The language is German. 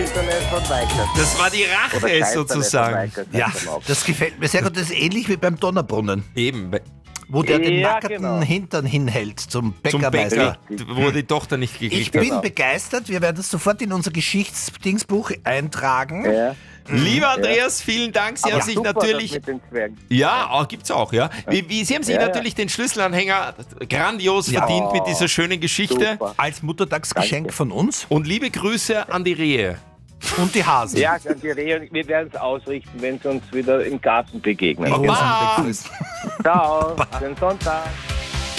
Scheißerle von Weikert. Das war die Oder Rache Scheißerle sozusagen. von Weikert, Ja, sagt man auch. das gefällt mir sehr gut. Das ist ähnlich wie beim Donnerbrunnen, Eben, wo der den Ja, nackerten genau. Hintern hinhält zum zum Bäckermeister. Bäcker, wo die Tochter nicht Ich gekriegt bin hat. begeistert. Wir werden das sofort in unser Geschichtsdingsbuch eintragen. Ja. Lieber Andreas, vielen Dank. Sie Aber haben sich super, natürlich... das mit den Zwergen. Ja, gibt's auch, ja. Sie haben sich Ja, ja. natürlich den Schlüsselanhänger grandios Ja. verdient mit dieser schönen Geschichte. Super. Als Muttertagsgeschenk Danke. von uns Und liebe Grüße an die Rehe. und die Hasen. Ja, die Rehe, wir werden es ausrichten, wenn sie uns wieder im Garten begegnen. Wir Baba. sind begrüßt. Ciao, schönen Sonntag.